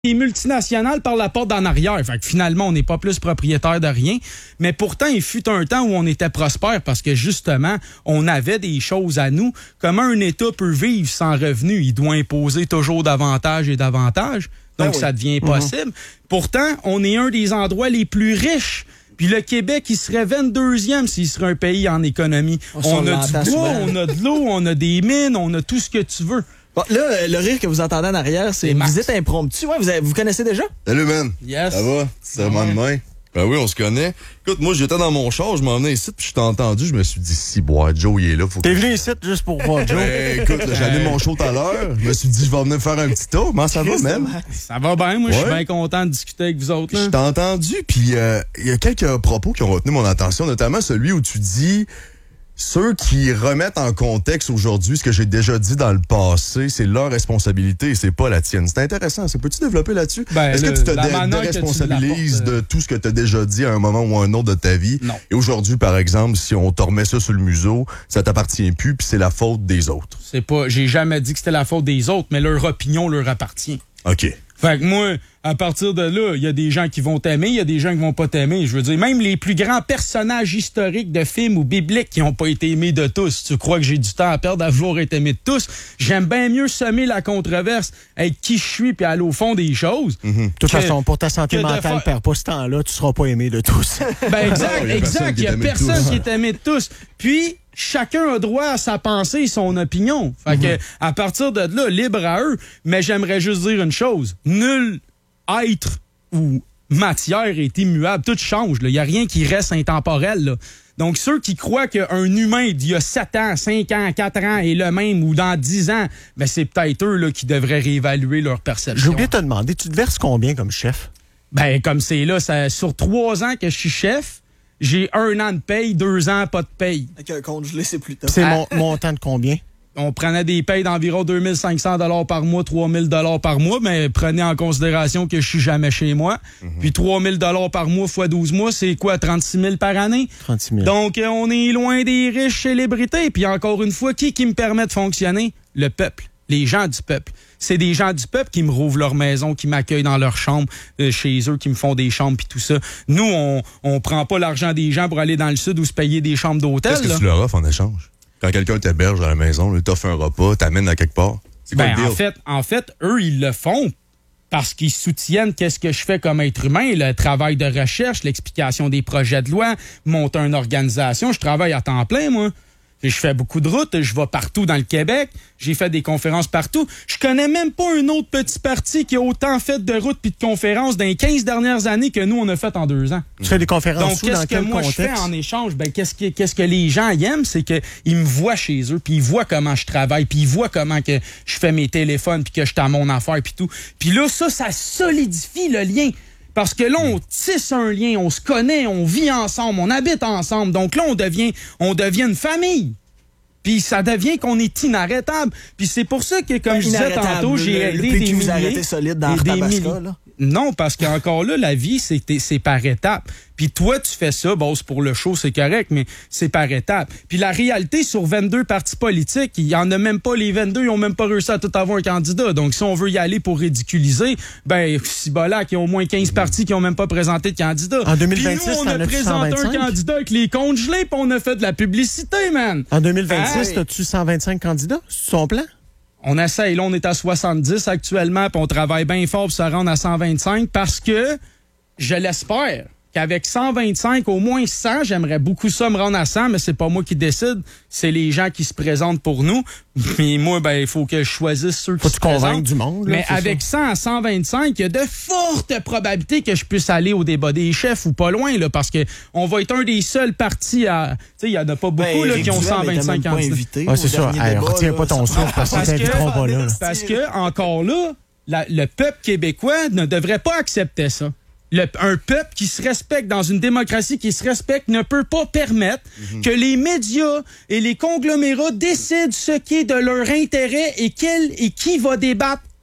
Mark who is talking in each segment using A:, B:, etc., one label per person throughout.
A: les multinationales par la porte d'en arrière. Fait que finalement, on n'est pas plus propriétaire de rien. Mais pourtant, il fut un temps où on était prospère parce que justement, on avait des choses à nous. Comment un État peut vivre sans revenu? Il doit imposer toujours davantage et davantage. Donc, ça devient impossible. Pourtant, on est un des endroits les plus riches. Puis le Québec, il serait 22e s'il serait un pays en économie. On a du bois, on a de l'eau, on a des mines, on a tout ce que tu veux.
B: Bon, là, le rire que vous entendez en arrière, c'est une visite impromptue. Ouais, vous connaissez déjà?
C: Salut, man.
A: Yes.
C: Ça va? C'est vraiment de main? Ben oui, on se connaît. Écoute, moi, j'étais dans mon char, je m'en venais ici, puis je t'ai entendu, je me suis dit, si, bois, Joe, il est là.
B: T'es venu ici juste pour voir Joe?
C: Ben, écoute, j'allais mon show tout à l'heure. Je me suis dit, je vais venir faire un petit tour. Comment ça va, même?
A: Ça va bien, moi, je suis bien content de discuter avec vous autres.
C: Je t'ai entendu, puis il y a quelques propos qui ont retenu mon attention, notamment celui où tu dis... Ceux qui remettent en contexte aujourd'hui ce que j'ai déjà dit dans le passé, c'est leur responsabilité et c'est pas la tienne. C'est intéressant. Peux-tu développer là-dessus? Est-ce que tu te déresponsabilises de tout ce que tu as déjà dit à un moment ou à un autre de ta vie?
A: Non.
C: Et aujourd'hui, par exemple, si on te remet ça sur le museau, ça t'appartient plus puis c'est la faute des autres.
A: J'ai jamais dit que c'était la faute des autres, mais leur opinion leur appartient.
C: OK.
A: Fait que moi, à partir de là, il y a des gens qui vont t'aimer, il y a des gens qui vont pas t'aimer. Je veux dire, même les plus grands personnages historiques de films ou bibliques qui n'ont pas été aimés de tous. Tu crois que j'ai du temps à perdre à vouloir être aimé de tous? J'aime bien mieux semer la controverse, être qui je suis puis aller au fond des choses.
B: De toute façon, pour ta santé mentale, perds pas ce temps-là, tu seras pas aimé de tous.
A: Ben exact. Il y a personne qui est aimé de tous. Puis, chacun a droit à sa pensée et son opinion. Fait que, à partir de là, libre à eux. Mais j'aimerais juste dire une chose. Nul être ou matière est immuable. Tout change. Il n'y a rien qui reste intemporel. Là. Donc, ceux qui croient qu'un humain d'il y a 7 ans, 5 ans, 4 ans est le même ou dans 10 ans, ben c'est peut-être eux là, qui devraient réévaluer leur perception.
B: J'ai oublié de te demander, tu te verses combien comme chef?
A: Ben, comme c'est là, sur 3 ans que je suis chef, j'ai 1 an de paye, 2 ans pas de paye.
B: Avec un compte gelé, c'est plus tard. C'est mon montant de combien?
A: On prenait des payes d'environ 2500 $ par mois, 3000 $ par mois, mais prenez en considération que je suis jamais chez moi. Puis 3000 $ par mois fois 12 mois, c'est quoi, 36 000 par année? 36 000. Donc, on est loin des riches célébrités. Puis encore une fois, qui me permet de fonctionner? Le peuple. Les gens du peuple. C'est des gens du peuple qui me rouvrent leur maison, qui m'accueillent dans leur chambre, chez eux, qui me font des chambres puis tout ça. Nous, on prend pas l'argent des gens pour aller dans le sud ou se payer des chambres d'hôtel.
C: Qu'est-ce que tu leur offres en échange? Quand quelqu'un t'héberge à la maison, t'offre un repas, t'amène à quelque part. C'est quoi le deal?
A: En fait, eux, ils le font parce qu'ils soutiennent qu'est-ce que je fais comme être humain, le travail de recherche, l'explication des projets de loi, monter une organisation. Je travaille à temps plein, moi. Je fais beaucoup de routes, je vais partout dans le Québec, j'ai fait des conférences partout. Je connais même pas un autre petit parti qui a autant fait de routes puis de conférences dans les 15 dernières années que nous, on a fait en 2 ans.
B: Tu fais des conférences
A: dans quel contexte? Donc, qu'est-ce que moi je fais en échange? Ben, qu'est-ce que les gens aiment, c'est qu'ils me voient chez eux, puis ils voient comment je travaille, puis ils voient comment que je fais mes téléphones, puis que je suis à mon affaire, puis tout. Puis là, ça solidifie le lien. Parce que là, on tisse un lien, on se connaît, on vit ensemble, on habite ensemble. Donc là, on devient une famille. Puis ça devient qu'on est inarrêtable. Puis c'est pour ça que, comme je disais tantôt, j'ai aidé des milliers.
B: Arrêté solide dans Arthabasca, là?
A: Non, parce qu'encore là, la vie, c'est par étapes. Puis toi, tu fais ça, bon, c'est pour le show, c'est correct, mais c'est par étapes. Puis la réalité, sur 22 partis politiques, il y en a même pas les 22, ils ont même pas réussi à tout avoir un candidat. Donc, si on veut y aller pour ridiculiser, ben, si là, il y a au moins 15 partis qui ont même pas présenté de candidat.
B: En 2026,
A: puis nous, on a présenté un candidat avec les comptes gelés, puis on a fait de la publicité, man.
B: En 2026, as-tu 125 candidats? C'est son plan?
A: On essaye. Là, on est à 70 actuellement, puis on travaille bien fort pour se rendre à 125 parce que je l'espère qu'avec 125, au moins 100, j'aimerais beaucoup ça me rendre à 100, mais c'est pas moi qui décide, c'est les gens qui se présentent pour nous. Mais moi, ben, il faut que je choisisse ceux qui se présentent.
B: Convaincre du monde. Là,
A: mais avec 100 à 125, il y a de fortes probabilités que je puisse aller au débat des chefs ou pas loin, là, parce que on va être un des seuls partis à... Tu sais, il y en a pas beaucoup là, qui ont 125 candidats.
B: Ouais, c'est ça. Retiens pas ton souffle parce qu'ils t'inviteront pas là.
A: Parce que, encore là, le peuple québécois ne devrait pas accepter ça. Un peuple qui se respecte dans une démocratie qui se respecte ne peut pas permettre que les médias et les conglomérats décident ce qui est de leur intérêt et qui va débattre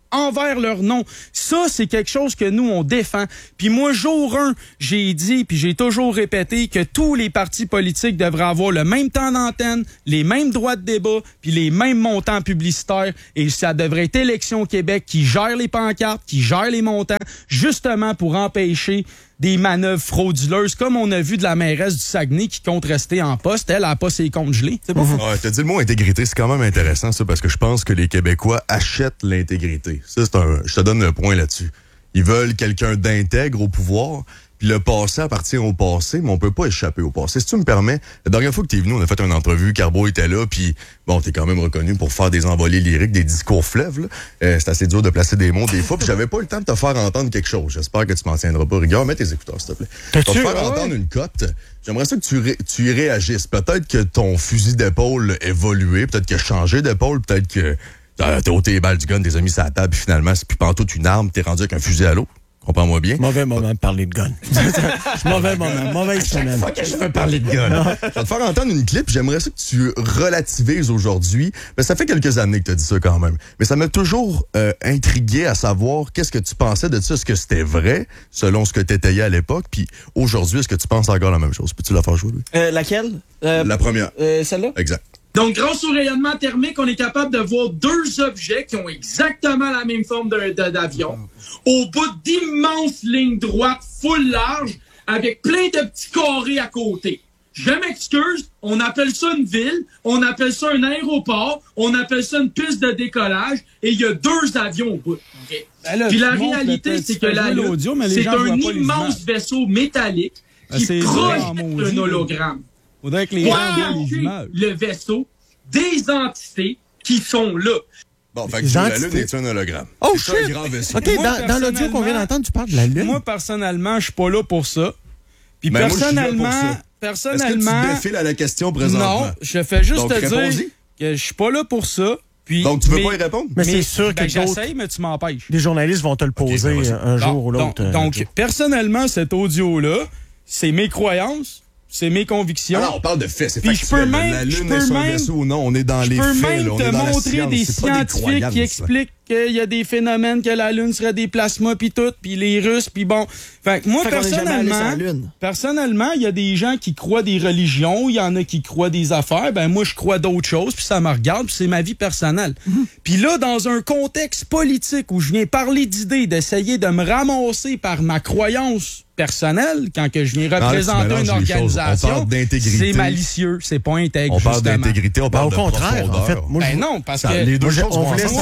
A: envers leur nom. Ça, c'est quelque chose que nous, on défend. Puis moi, jour 1, j'ai dit, puis j'ai toujours répété que tous les partis politiques devraient avoir le même temps d'antenne, les mêmes droits de débat, puis les mêmes montants publicitaires. Et ça devrait être Élections Québec qui gère les pancartes, qui gère les montants, justement pour empêcher des manœuvres frauduleuses, comme on a vu de la mairesse du Saguenay qui compte rester en poste. Elle a pas ses comptes gelés.
B: C'est pas fou.
C: Ouais, t'as dit le mot intégrité, c'est quand même intéressant, ça, parce que je pense que les Québécois achètent l'intégrité. Ça, je te donne un point là-dessus. Ils veulent quelqu'un d'intègre au pouvoir, puis le passé appartient au passé, mais on peut pas échapper au passé. Si tu me permets, la dernière fois que t'es venu, on a fait une entrevue, Carbo était là, puis bon, t'es quand même reconnu pour faire des envolées lyriques, des discours fleuves, là. C'est assez dur de placer des mots des fois, puis j'avais pas eu le temps de te faire entendre quelque chose. J'espère que tu m'en tiendras pas rigueur. Mets tes écouteurs, s'il te plaît. Je vais te faire entendre une cote. J'aimerais ça que tu y réagisses. Peut-être que ton fusil d'épaule a évolué, peut-être qu'il a changé d'épaule, peut-être que t'as ôté les balles du gun, tes amis sur la table, puis finalement, c'est plus pantoute une arme, t'es rendu avec un fusil à l'eau. Comprends-moi bien.
B: Mauvais moment de parler de gun. Mauvais moment, mauvaise semaine.
C: Faut que je veux parler de gun. Je vais te faire entendre une clip. J'aimerais ça que tu relativises aujourd'hui. Mais ça fait quelques années que tu as dit ça quand même. Mais ça m'a toujours intrigué à savoir qu'est-ce que tu pensais de ça. Est-ce que c'était vrai, selon ce que tu étayais à l'époque? Puis aujourd'hui, est-ce que tu penses encore la même chose? Peux-tu la faire jouer, lui?
B: Laquelle?
C: La première.
B: Celle-là?
C: Exact.
A: Donc, grâce au rayonnement thermique, on est capable de voir deux objets qui ont exactement la même forme d'avion, au bout d'immenses lignes droites, full large, avec plein de petits carrés à côté. Je m'excuse, on appelle ça une ville, on appelle ça un aéroport, on appelle ça une piste de décollage, et il y a deux avions au bout. Okay. Ben là, puis la réalité, c'est que la Lune, c'est un immense vaisseau métallique qui projette un hologramme.
D: Faudrait que les gens voient les images.
A: Le vaisseau des entités qui sont là.
C: Bon, fait que la Lune est un hologramme.
B: Oh,
C: c'est
B: shit!
C: un grand vaisseau.
B: OK, dans l'audio qu'on vient d'entendre, tu parles de la Lune.
A: Moi, personnellement, je suis pas là pour ça. Puis
C: Ben,
A: personnellement,
C: Est-ce que tu défiles à la question présentement?
A: Non, je fais juste
C: Donc,
A: te dire
C: réponds-y.
A: que je suis pas là pour ça. Puis,
C: Donc, tu veux pas y répondre?
B: Mais c'est sûr que
A: j'essaye, mais tu m'empêches.
B: les journalistes vont te le poser un jour ou l'autre.
A: Donc, personnellement, cet audio-là, c'est mes croyances. C'est mes convictions.
C: Alors, on parle de faits, c'est
A: Puis
C: factuel. La Lune est un vaisseau ou non, on est dans les faits.
A: Je peux même te montrer des
C: C'est pas
A: scientifiques
C: croyances,
A: qui expliquent qu'il y a des phénomènes, que la Lune serait des plasmas, puis tout, puis les Russes, puis bon. Fait que moi, personnellement, il y a des gens qui croient des religions, il y en a qui croient des affaires. Ben moi, je crois d'autres choses, puis ça me regarde, puis c'est ma vie personnelle. Puis là, dans un contexte politique où je viens parler d'idées, d'essayer de me ramasser par ma croyance personnelle, quand que je viens représenter une organisation, c'est malicieux, c'est pas intègre.
C: On parle d'intégrité, on parle de profondeur.
B: En fait, moi,
A: non, parce que
C: les deux choses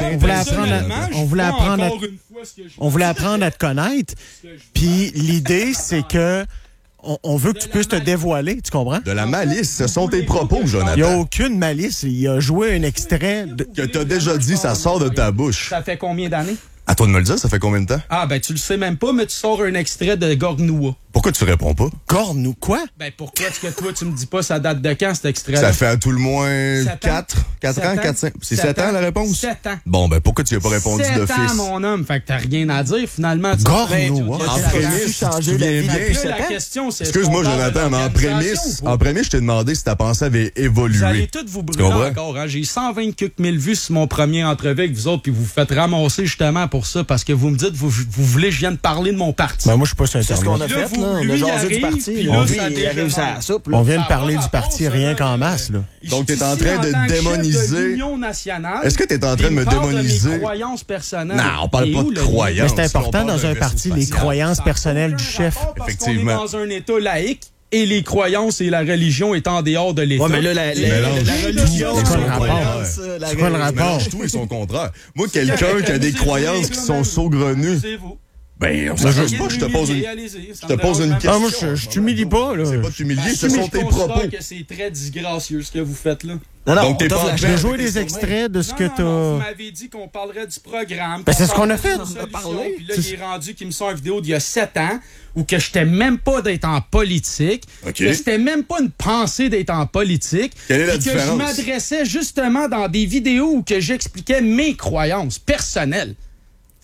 B: on voulait apprendre à te connaître. Puis l'idée, c'est que on veut que tu puisses te dévoiler, tu comprends?
C: De la malice, ce sont tes propos, Jonathan.
B: Il n'y a aucune malice. Il a joué un extrait
C: que tu as déjà dit, ça sort de ta bouche.
A: Ça fait combien d'années?
C: À toi de me le dire, ça fait combien de temps?
A: Ah, ben tu le sais même pas, mais tu sors un extrait de Gornoua.
C: Pourquoi tu réponds pas?
B: Corne ou quoi?
A: Ben pourquoi est-ce que toi, tu me dis pas ça date de quand, cet extrait-là?
C: Ça fait à tout le moins 4 ans, 4, 5. C'est 7 ans la réponse?
A: 7 ans.
C: Bon, ben pourquoi tu n'as pas répondu
A: 7
C: d'office?
A: 7 ans, mon homme. Fait que t'as rien à dire, finalement.
B: Gornoua.
C: En prémisse,
B: changer la vie.
A: La question, c'est...
C: Excuse-moi, Jonathan, mais en prémisse, je t'ai demandé si ta pensée avait évolué.
A: Vous allez toutes vous brûler encore. Hein? J'ai 120 000 vues sur mon premier entrevue avec vous autres, puis vous vous faites ramasser justement pour ça, parce que vous me dites, vous voulez que je vienne parler de mon parti.
B: Ben moi, je suis pas sur
E: C'est ce qu'on a
B: Internet.
E: fait, là. On a jasé du parti. Il arrive ça à la soupe, là.
B: On vient de parler du parti rien qu'en masse, là.
C: Donc, t'es en train de démoniser... Est-ce que t'es en train de me démoniser?
A: Mes croyances personnelles.
C: Non, on parle pas de croyances.
B: Mais c'est important dans un parti, les croyances personnelles du chef.
C: Effectivement.
A: On est dans un État laïque. Et les croyances et la religion étant en dehors de l'État.
E: Ouais, mais là, la religion,
B: C'est quoi le rapport? C'est quoi le rapport?
C: Mélange tout et son contraire. Moi, quelqu'un qui a des croyances qui sont saugrenues...
A: C'est vous.
C: Ben, on s'en juste pas, je te pose une question.
B: Ah, moi, je t'humilie pas, là.
C: C'est pas de t'humilier, ce sont tes propos.
A: Que c'est très disgracieux, ce que vous faites là.
E: Non,
C: Donc, t'es pas en
B: Je vais jouer des extraits de ce que
A: Vous
B: t'as...
A: m'avez dit qu'on parlerait du programme.
B: Ben, c'est ce qu'on a fait.
A: Puis là, il est rendu qu'il me sort une vidéo d'il y a 7 ans où que j'étais même pas d'être en politique.
C: OK.
A: Que c'était même pas une pensée d'être en politique.
C: Quelle est la
A: puis que
C: différence?
A: je m'adressais justement dans des vidéos où que j'expliquais mes croyances personnelles.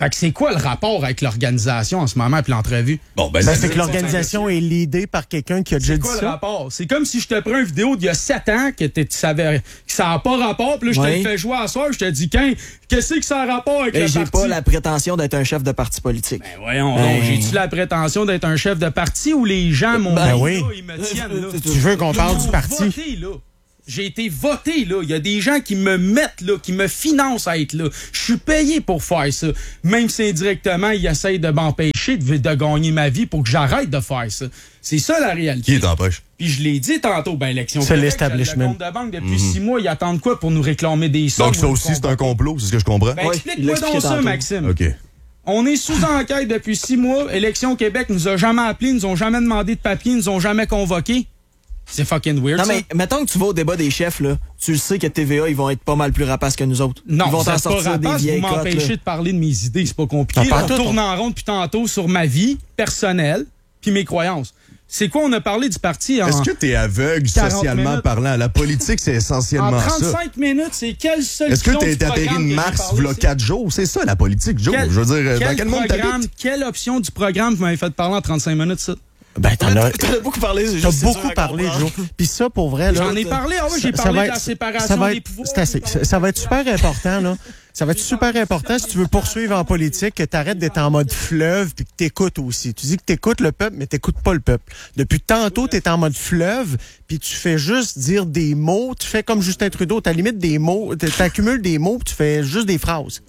A: Fait que c'est quoi le rapport avec l'organisation en ce moment puis l'entrevue?
C: Bon,
B: c'est que l'organisation est leadée par quelqu'un qui a déjà dit ça.
A: C'est quoi le rapport? C'est comme si je te prends une vidéo d'il y a 7 ans que tu savais que ça n'a pas rapport, puis là, je te le fais jouer à soir, je te dis, qu'est-ce que ça a rapport avec le parti?
E: J'ai pas la prétention d'être un chef de parti politique.
A: Ben voyons, j'ai-tu la prétention d'être un chef de parti ou les gens m'ont dit, ils me tiennent, là?
B: Tu veux qu'on parle du parti?
A: Voté, là. J'ai été voté, là. Il y a des gens qui me mettent, là, qui me financent à être là. Je suis payé pour faire ça. Même si indirectement, ils essayent de m'empêcher de gagner ma vie pour que j'arrête de faire ça. C'est ça, la réalité.
C: Qui t'empêche?
A: Puis je l'ai dit tantôt, l'élection.
B: C'est l'establishment.
A: Le compte de banque depuis 6 mois, ils attendent quoi pour nous réclamer des sommes?
C: Donc ça aussi, c'est un complot, c'est ce que je comprends?
A: Explique-moi donc ça, Maxime.
C: OK.
A: On est sous enquête depuis 6 mois. Élection Québec nous a jamais appelés, nous ont jamais demandé de papier, nous ont jamais convoqués. C'est fucking weird.
E: Non, mais mettons que tu vas au débat des chefs, là. Tu le sais que TVA, ils vont être pas mal plus rapaces que nous autres.
A: Non,
E: ils vont t'en sortir des vieilles
A: vous m'empêchez de parler de mes idées, c'est pas compliqué. On tourne en rond depuis tantôt sur ma vie personnelle puis mes croyances. C'est quoi, on a parlé du parti en...
C: Est-ce que t'es aveugle socialement parlant? La politique, c'est essentiellement ça.
A: En 35 minutes, c'est quelle solution?
C: Est-ce que t'as été atterri de Mars v'là 4 jours? C'est ça, la politique, Joe. Je veux dire, dans quel monde t'habites?
A: Quelle option du programme vous m'avez fait parler en 35 minutes, ça?
B: Ben, t'en as
E: beaucoup parlé.
B: T'as beaucoup parlé, Joe. Puis ça, pour vrai, là...
A: J'en ai parlé, j'ai parlé de la séparation des pouvoirs.
B: C'est assez. Ça va être super important, là. Ça va être super important si tu veux poursuivre en politique, que tu arrêtes d'être en mode fleuve puis que t'écoutes aussi. Tu dis que t'écoutes le peuple, mais t'écoutes pas le peuple. Depuis tantôt, t'es en mode fleuve puis tu fais juste dire des mots. Tu fais comme Justin Trudeau, t'as limite des mots, t'accumules des mots puis tu fais juste des phrases.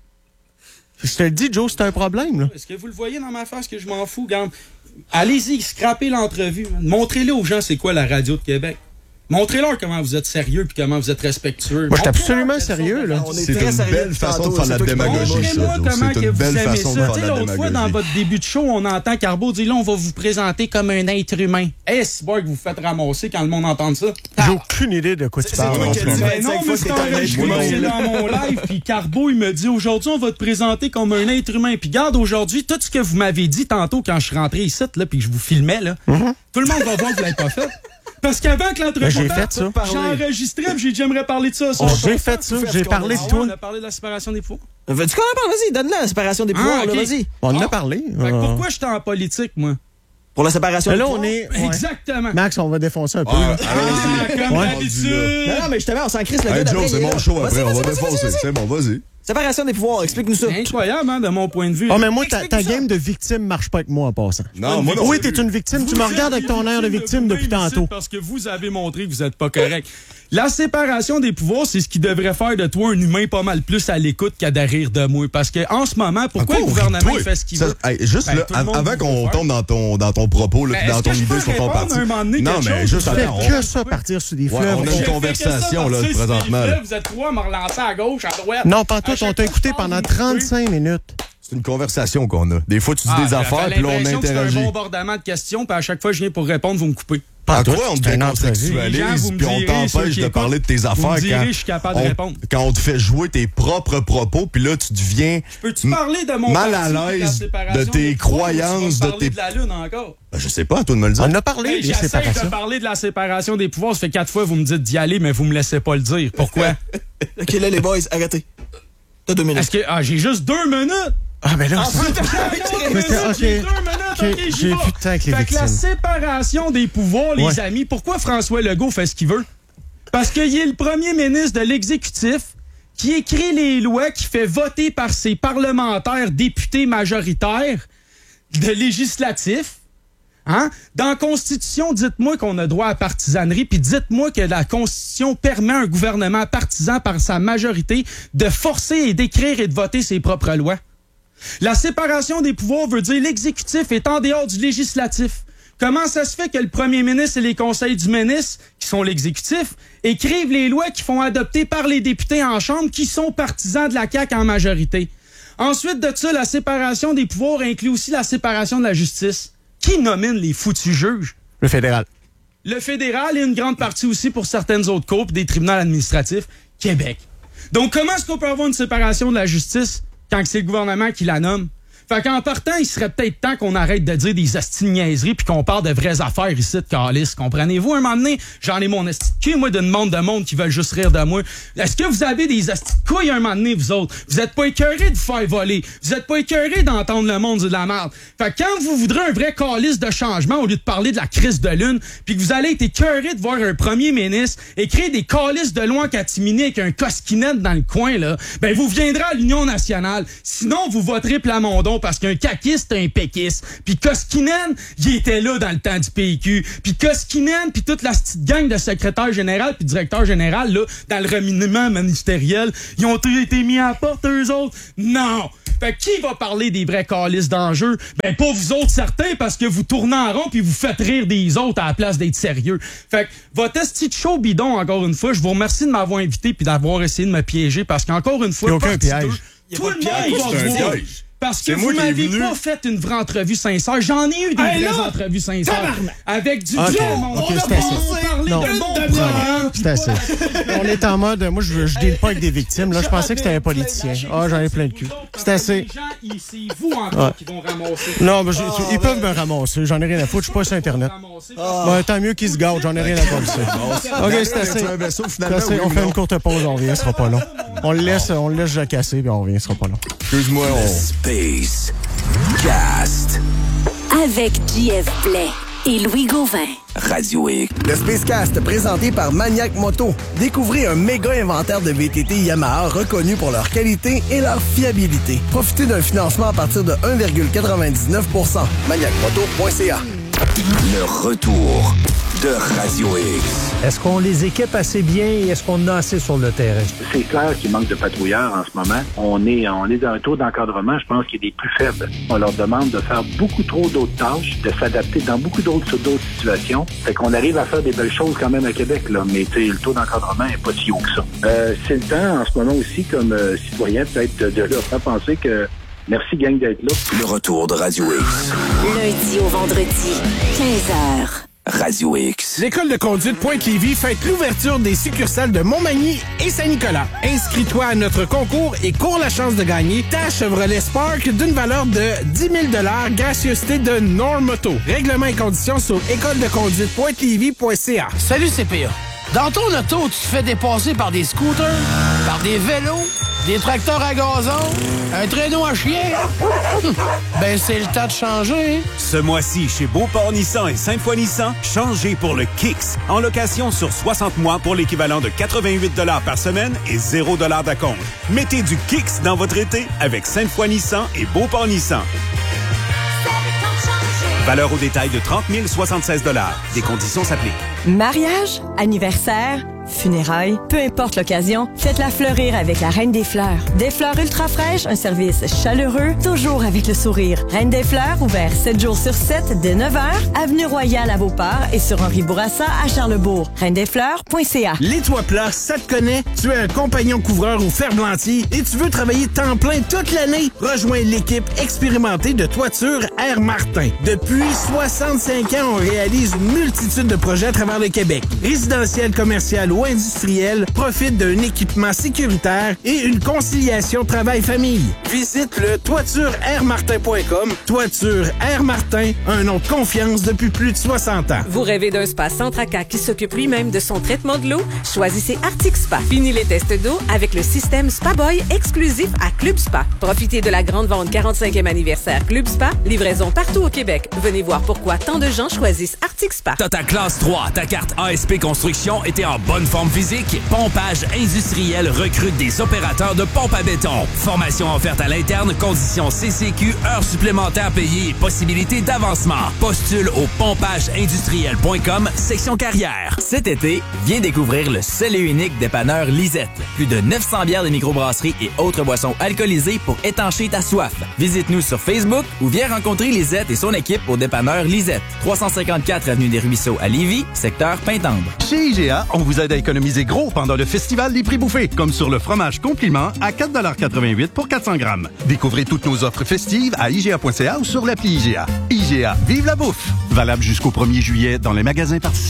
B: Je te le dis, Joe, c'est un problème, là.
A: Est-ce que vous le voyez dans ma face que je m'en fous, garde? Allez-y, scrapez l'entrevue. Montrez-le aux gens c'est quoi la radio de Québec. Montrez-leur comment vous êtes sérieux puis comment vous êtes respectueux.
B: Moi, je suis absolument sérieux, là.
C: C'est une belle façon de faire la démagogie, ça.
A: Montrez-moi comment
C: C'est une belle façon de faire la
A: l'autre
C: démagogie.
A: fois, dans votre début de show, on entend Carbo dire là, on va vous présenter comme un être humain. C'est bon que vous faites ramasser quand le monde entend ça.
B: J'ai aucune idée de quoi tu parles.
A: Non, mais c'est enregistré, c'est dans mon live. Puis Carbo, il me dit aujourd'hui, on va te présenter comme un être humain. Puis garde aujourd'hui, tout ce que vous m'avez dit tantôt quand je suis rentré ici, là, puis que je vous filmais, là, tout le monde va voir que vous l'avez pas fait. Parce qu'avant que l'entrevue
B: j'ai fait ça.
A: J'ai enregistré et j'ai dit j'aimerais parler de ça.
B: J'ai fait ça. J'ai parlé de toi.
A: On a parlé de la séparation des pouvoirs.
E: Veux-tu qu'on en parle? Vas-y, donne-la la séparation des pouvoirs, là, vas-y.
B: On en a parlé.
A: Pourquoi j'étais en politique, moi?
E: Pour la séparation des pouvoirs?
B: Là, on est...
A: Exactement.
B: Max, on va défoncer un peu.
A: Comme d'habitude.
E: Non, mais justement, on s'en crisse le
C: Hey,
E: gars
C: Joe, c'est mon show après, on va défoncer.
E: Vas-y.
C: C'est bon, vas-y.
E: Séparation des pouvoirs, explique-nous ça.
A: C'est incroyable, hein, de mon point de vue.
B: Oh, mais moi, ta game de victime marche pas avec moi en passant.
C: Non, moi non.
B: Oui, t'es une victime. Tu me regardes avec ton air de victime depuis tantôt.
A: Parce que vous avez montré que vous êtes pas correct. La séparation des pouvoirs, c'est ce qui devrait faire de toi un humain pas mal plus à l'écoute qu'à de rire de moi. Parce que en ce moment, pourquoi le gouvernement fait ce qu'il veut?
C: Juste là, avant qu'on tombe dans ton propos, là, dans ton idée sur ton parti.
A: Non,
C: mais juste
B: Tu fais que ça partir sur des fleuves.
C: On a une conversation, là, présentement.
A: Vous êtes trois à me relancer à gauche, à droite.
B: Non, pas tout. On t'a écouté pendant 35 minutes.
C: C'est une conversation qu'on a. Des fois, tu dis des affaires, puis là, on interagit.
A: C'est un bombardement de questions, puis à chaque fois, je viens pour répondre, vous me coupez.
C: À toi, on te décontextualise, puis on t'empêche de parler de tes affaires quand on te fait jouer tes propres propos, puis là, tu deviens mal à l'aise de tes croyances, de tes...
A: de la Lune encore.
C: Ben, je sais pas, à toi de me le dire.
B: On a parlé des séparations.
A: J'essaie de parler de la séparation des pouvoirs. Ça fait 4 fois que vous me dites d'y aller, mais vous me laissez pas le dire. Pourquoi?
E: OK, là, les boys, arrêtez. T'as 2 minutes.
A: Est-ce que... j'ai juste 2 minutes!
B: Ah, ben là,
A: j'ai
B: plus de temps avec les victimes.
A: Fait que la séparation des pouvoirs, les amis, pourquoi François Legault fait ce qu'il veut? Parce qu'il est le premier ministre de l'exécutif qui écrit les lois, qui fait voter par ses parlementaires députés majoritaires de législatif. Hein? Dans la Constitution, dites-moi qu'on a droit à partisanerie, puis dites-moi que la Constitution permet à un gouvernement partisan par sa majorité de forcer et d'écrire et de voter ses propres lois. La séparation des pouvoirs veut dire l'exécutif est en dehors du législatif. Comment ça se fait que le premier ministre et les conseils du ministre, qui sont l'exécutif, écrivent les lois qui font adopter par les députés en chambre qui sont partisans de la CAQ en majorité? Ensuite de ça, la séparation des pouvoirs inclut aussi la séparation de la justice. Qui nomine les foutus juges?
B: Le fédéral.
A: Le fédéral et une grande partie aussi pour certaines autres cours des tribunaux administratifs, Québec. Donc, comment est-ce qu'on peut avoir une séparation de la justice quand c'est le gouvernement qui la nomme? Fait qu'en partant, il serait peut-être temps qu'on arrête de dire des asti de niaiseries puis qu'on parle de vraies affaires ici de calice. Comprenez-vous? Un moment donné, j'en ai mon asti de cul, moi, d'une monde de monde qui veulent juste rire de moi. Est-ce que vous avez des asti de couilles un moment donné, vous autres? Vous êtes pas écœurés de faire voler. Vous êtes pas écœurés d'entendre le monde dire de la merde. Fait que quand vous voudrez un vrai calice de changement au lieu de parler de la crise de lune, puis que vous allez être écœurés de voir un premier ministre écrire des calices de loi en catimini avec un cosquinette dans le coin, là, ben vous viendrez à l'Union nationale. Sinon, vous voterez Plamondon parce qu'un caquiste, c'est un péquiste. Puis Koskinen, il était là dans le temps du PQ. Puis Koskinen, puis toute la petite gang de secrétaire général puis directeur général, là, dans le remaniement ministériel, ils ont été mis à la porte, eux autres? Non! Fait que qui va parler des vrais calices d'enjeux? Ben, pas vous autres certains, parce que vous tournez en rond puis vous faites rire des autres à la place d'être sérieux. Fait que votre esti de show bidon, encore une fois, je vous remercie de m'avoir invité puis d'avoir essayé de me piéger, parce qu'encore une fois,
B: il n'y a aucun piège.
A: Tout le monde va voir. Parce que vous m'avez pas fait une vraie entrevue sincère. J'en ai eu des vraies entrevues sincères. Avec du vrai monde.
B: Okay,
A: On a parlé de mon programme.
B: C'est assez. On est en mode, moi, je deal pas avec des victimes. Là, je pensais que c'était un politicien. Ah, j'en ai plein de cul. C'est assez.
A: C'est vous encore qui vont ramasser.
B: Non, mais ils peuvent me ramasser. J'en ai rien à foutre. Je suis pas sur Internet. Ben, tant mieux qu'ils se gardent. J'en ai rien à penser. OK, c'est assez. On fait une courte pause. On revient. Ce sera pas long. On le laisse jacasser, puis on revient. Ce sera pas long.
C: Excuse-moi,
F: Space Cast.
G: Avec JF Blais et Louis Gauvin.
F: Radio X.
H: Le Spacecast, présenté par Maniac Moto. Découvrez un méga inventaire de VTT Yamaha reconnus pour leur qualité et leur fiabilité. Profitez d'un financement à partir de 1,99 %. Maniacmoto.ca.
F: Le retour de Radio X.
I: Est-ce qu'on les équipe assez bien et est-ce qu'on en a assez sur le terrain?
J: C'est clair qu'il manque de patrouilleurs en ce moment. On est dans un taux d'encadrement, je pense, qui est des plus faibles. On leur demande de faire beaucoup trop d'autres tâches, de s'adapter dans beaucoup d'autres situations. Fait qu'on arrive à faire des belles choses quand même à Québec, là, mais le taux d'encadrement n'est pas si haut que ça. C'est le temps, en ce moment aussi, comme citoyen, peut-être de leur faire penser que merci, gang, d'être là.
F: Le retour de Radio X.
G: Lundi au vendredi, 15h.
F: Radio X.
K: L'école de conduite Pointe-Lévis fête l'ouverture des succursales de Montmagny et Saint-Nicolas. Inscris-toi à notre concours et cours la chance de gagner ta Chevrolet Spark d'une valeur de 10 000 $, gracieuseté de Normoto. Règlements et conditions sur écoledeconduitepointlévis.ca.
L: Salut CPA. Dans ton auto, tu te fais dépasser par des scooters, par des vélos, des tracteurs à gazon, un traîneau à chien. Ben, c'est le temps de changer.
M: Ce mois-ci, chez Beauport Nissan et Sainte-Foy Nissan, changez pour le Kicks. En location sur 60 mois pour l'équivalent de 88 $ par semaine et 0 $ d'acompte. Mettez du Kicks dans votre été avec Sainte-Foy Nissan et Beauport Nissan. Valeur au détail de 30 076 $. Des conditions s'appliquent.
N: Mariage, anniversaire, funérailles, peu importe l'occasion, faites-la fleurir avec la Reine des Fleurs. Des fleurs ultra fraîches, un service chaleureux, toujours avec le sourire. Reine des Fleurs, ouvert 7 jours sur 7 dès 9h, avenue Royale à Beauport et sur Henri Bourassa à Charlesbourg. reindesfleurs.ca.
K: Les toits plats, ça te connaît? Tu es un compagnon couvreur ou ferblantier et tu veux travailler temps plein toute l'année? Rejoins l'équipe expérimentée de Toiture Air Martin. Depuis 65 ans, on réalise une multitude de projets à travers le Québec. Résidentiel, commercial ou industriel, profite d'un équipement sécuritaire et une conciliation travail-famille. Visite le toitureairmartin.com. Toiture Air Martin, un nom de confiance depuis plus de 60 ans.
O: Vous rêvez d'un spa sans tracas qui s'occupe lui-même de son traitement de l'eau? Choisissez Arctic Spa. Fini les tests d'eau avec le système Spa Boy exclusif à Club Spa. Profitez de la grande vente 45e anniversaire Club Spa. Livraison partout au Québec. Venez voir pourquoi tant de gens choisissent Arctic Spa.
P: T'as ta classe 3, ta carte ASP Construction était en bonne forme physique. Pompage Industriel recrute des opérateurs de pompe à béton. Formation offerte à l'interne, conditions CCQ, heures supplémentaires payées et possibilités d'avancement. Postule au pompageindustriel.com, section carrière.
Q: Cet été, viens découvrir le seul et unique dépanneur Lisette. Plus de 900 bières de microbrasserie et autres boissons alcoolisées pour étancher ta soif. Visite-nous sur Facebook ou viens rencontrer Lisette et son équipe au dépanneur Lisette. 354 avenue des Ruisseaux à Lévis, secteur Pintendre.
R: Chez IGA, on vous aide à économiser gros pendant le festival des prix bouffés, comme sur le fromage Compliment à 4,88 $ pour 400 grammes. Découvrez toutes nos offres festives à IGA.ca ou sur l'appli IGA. IGA, vive la bouffe! Valable jusqu'au 1er juillet dans les magasins participants.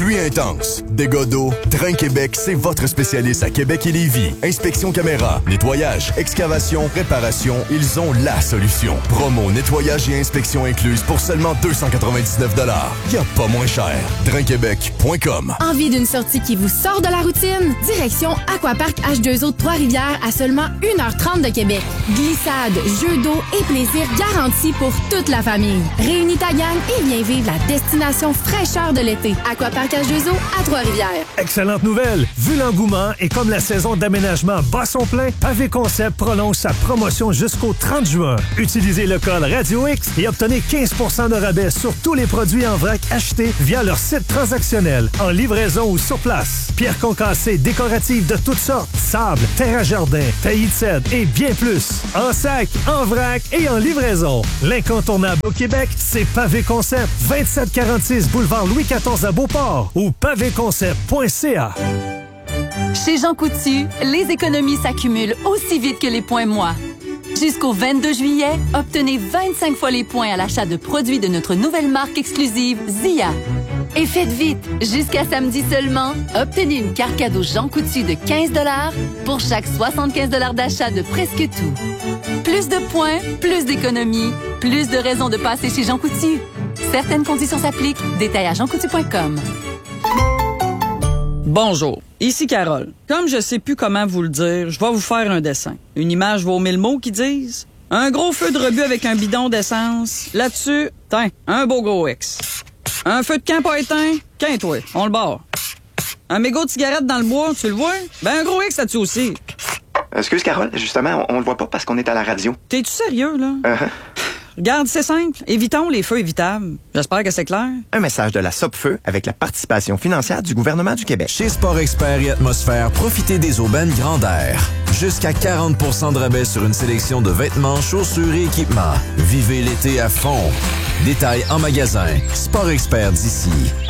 C: pluie intense, dégâts d'eau, Drain Québec, c'est votre spécialiste à Québec et Lévis. Inspection caméra, nettoyage, excavation, réparation, ils ont la solution. Promo, nettoyage et inspection incluse pour seulement 299 $. Y a pas moins cher. DrainQuébec.com.
S: Envie d'une sortie qui vous sort de la routine? Direction Aquapark H2O de Trois-Rivières à seulement 1h30 de Québec. Glissade, jeux d'eau et plaisir garantis pour toute la famille. Réunis ta gang et viens vivre la destination fraîcheur de l'été. Aquapark H2O à Trois-Rivières.
I: Excellente nouvelle! Vu l'engouement et comme la saison d'aménagement bat son plein, Pavé Concept prolonge sa promotion jusqu'au 30 juin. Utilisez le code Radio X et obtenez 15 % de rabais sur tous les produits en vrac achetés via leur site transactionnel, en livraison ou sur place. Pierres concassées décoratives de toutes sortes, sable, terre à jardin, taillis de cèdre et bien plus. En sac, en vrac et en livraison. L'incontournable au Québec, c'est Pavé Concept. 2746 boulevard Louis XIV à Beauport ou pavéconcept.ca.
T: Chez Jean Coutu, les économies s'accumulent aussi vite que les points moi. Jusqu'au 22 juillet, obtenez 25 fois les points à l'achat de produits de notre nouvelle marque exclusive Zia. Et faites vite, jusqu'à samedi seulement, obtenez une carte cadeau Jean Coutu de 15 $ pour chaque 75 $ d'achat de presque tout. Plus de points, plus d'économies, plus de raisons de passer chez Jean Coutu. Certaines conditions s'appliquent. Détails à jeancoutu.com.
U: Bonjour, ici Carole. Comme je sais plus comment vous le dire, je vais vous faire un dessin. Une image vaut 1000 mots qui disent un gros feu de rebut avec un bidon d'essence. Là-dessus, tiens, un beau gros X. Un feu de camp pas éteint, qu'un-toi, on le barre. Un mégot de cigarette dans le bois, tu le vois? Ben un gros X là-dessus aussi.
V: Excuse Carole, justement, on le voit pas parce qu'on est à la radio.
U: T'es-tu sérieux, là? Regarde, c'est simple. Évitons les feux évitables. J'espère que c'est clair.
V: Un message de la Sopfeu avec la participation financière du gouvernement du Québec.
W: Chez Sport Expert et Atmosphère, profitez des aubaines Grand Air. Jusqu'à 40 % de rabais sur une sélection de vêtements, chaussures et équipements. Vivez l'été à fond. Détails en magasin. Sport Expert d'ici.